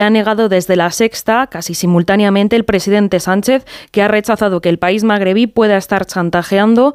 Ha negado desde La Sexta, casi simultáneamente, el presidente Sánchez, que ha rechazado que el país magrebí pueda estar chantajeando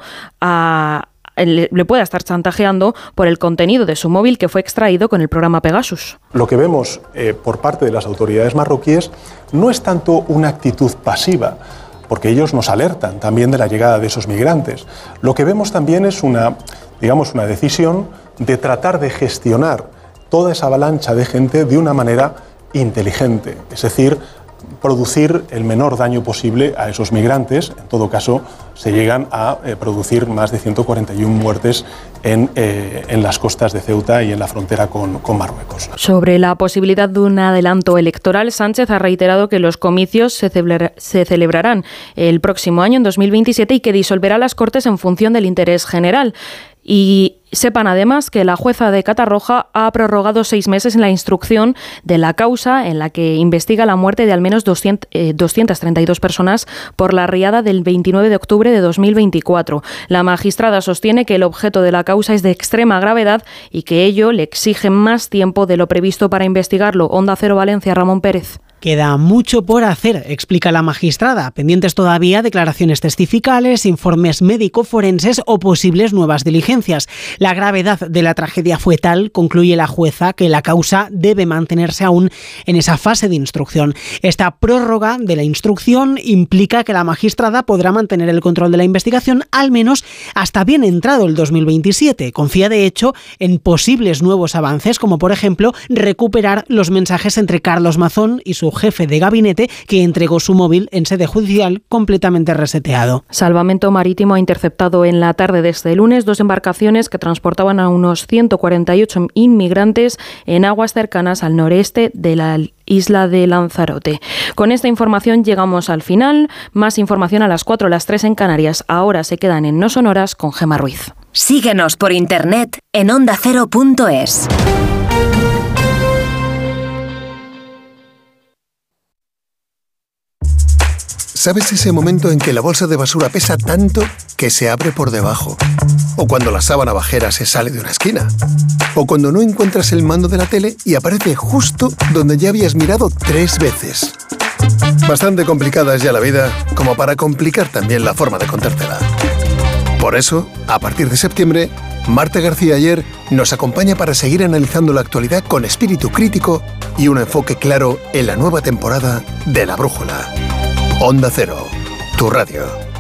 por el contenido de su móvil que fue extraído con el programa Pegasus. Lo que vemos por parte de las autoridades marroquíes no es tanto una actitud pasiva, porque ellos nos alertan también de la llegada de esos migrantes. Lo que vemos también es una decisión de tratar de gestionar toda esa avalancha de gente de una manera inteligente, es decir, producir el menor daño posible a esos migrantes. En todo caso, se llegan a producir más de 141 muertes en las costas de Ceuta y en la frontera con Marruecos. Sobre la posibilidad de un adelanto electoral, Sánchez ha reiterado que los comicios se celebrarán el próximo año, en 2027, y que disolverá las Cortes en función del interés general. Y sepan además que la jueza de Catarroja ha prorrogado 6 meses en la instrucción de la causa en la que investiga la muerte de al menos 232 personas por la riada del 29 de octubre de 2024. La magistrada sostiene que el objeto de la causa es de extrema gravedad y que ello le exige más tiempo de lo previsto para investigarlo. Onda Cero Valencia, Ramón Pérez. Queda mucho por hacer, explica la magistrada. Pendientes todavía declaraciones testificales, informes médico-forenses o posibles nuevas diligencias. La gravedad de la tragedia fue tal, concluye la jueza, que la causa debe mantenerse aún en esa fase de instrucción. Esta prórroga de la instrucción implica que la magistrada podrá mantener el control de la investigación al menos hasta bien entrado el 2027. Confía, de hecho, en posibles nuevos avances, como por ejemplo recuperar los mensajes entre Carlos Mazón y su jefe de gabinete, que entregó su móvil en sede judicial completamente reseteado. Salvamento Marítimo ha interceptado en la tarde de este lunes 2 embarcaciones que transportaban a unos 148 inmigrantes en aguas cercanas al noreste de la isla de Lanzarote. Con esta información llegamos al final. Más información a las 4, las 3 en Canarias. Ahora se quedan en No Sonoras con Gemma Ruiz. Síguenos por internet en ondacero.es. ¿Sabes ese momento en que la bolsa de basura pesa tanto que se abre por debajo? O cuando la sábana bajera se sale de una esquina. O cuando no encuentras el mando de la tele y aparece justo donde ya habías mirado 3 veces. Bastante complicada es ya la vida como para complicar también la forma de contártela. Por eso, a partir de septiembre, Marta García Ayer nos acompaña para seguir analizando la actualidad con espíritu crítico y un enfoque claro en la nueva temporada de La Brújula. Onda Cero, tu radio.